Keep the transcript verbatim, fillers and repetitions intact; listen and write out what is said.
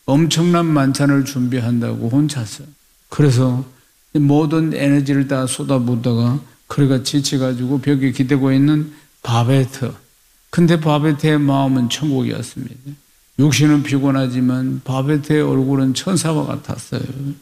엄청난 만찬을 준비한다고 혼자서. 그래서 모든 에너지를 다 쏟아붓다가 그래가 지쳐가지고 벽에 기대고 있는 바베트. 근데 바베트의 마음은 천국이었습니다. 육신은 피곤하지만 바베트의 얼굴은 천사와 같았어요.